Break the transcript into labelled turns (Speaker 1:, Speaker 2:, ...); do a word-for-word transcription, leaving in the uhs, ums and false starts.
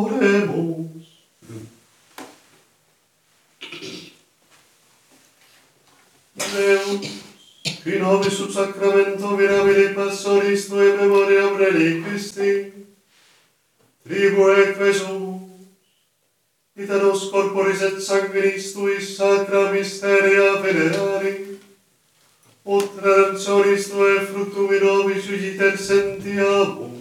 Speaker 1: Oremus. Deus, qui nobis sub sacramento mirabili passoris tuae memoriam reliquisti, tribue Quesus, ita nos corporis et sanguinis tuis sacra mysteria venerari, ut redemptionis tuae fructumi nobis juditer sentiamus.